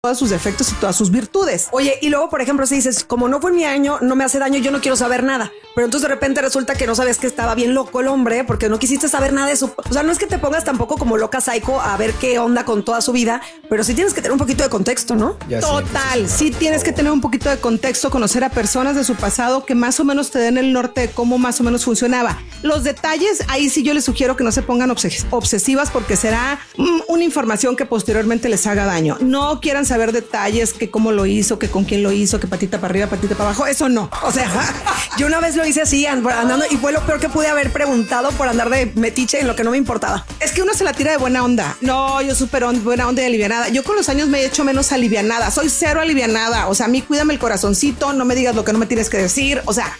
todos sus defectos y todas sus virtudes. Oye, y luego, por ejemplo, si dices, como no fue mi año, no me hace daño, yo no quiero saber nada. Pero entonces de repente resulta que no sabes que estaba bien loco el hombre porque no quisiste saber nada de su... O sea, no es que te pongas tampoco como loca psycho a ver qué onda con toda su vida, pero sí tienes que tener un poquito de contexto, ¿no? Total, sí tienes que tener un poquito de contexto, conocer a personas de su pasado que más o menos te den el norte de cómo más o menos funcionaba. Los detalles, ahí sí yo les sugiero que no se pongan obsesivas porque será una información que posteriormente les haga daño. No quieran saber detalles, que cómo lo hizo, que con quién lo hizo, que patita para arriba, patita para abajo, eso no. O sea, yo una vez lo hice así, andando, y fue lo peor que pude haber preguntado por andar de metiche en lo que no me importaba. Es que uno se la tira de buena onda. No, yo súper buena onda y alivianada. Yo con los años me he hecho menos alivianada. Soy cero alivianada. O sea, a mí cuídame el corazoncito, no me digas lo que no me tienes que decir. O sea,